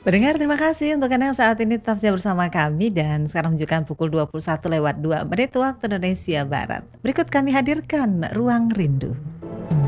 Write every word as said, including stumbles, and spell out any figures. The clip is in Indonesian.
Pendengar terima kasih untuk Anda yang saat ini tetap setia bersama kami dan sekarang menunjukkan pukul dua puluh satu lewat dua menit waktu Indonesia Barat. Berikut kami hadirkan Ruang Rindu.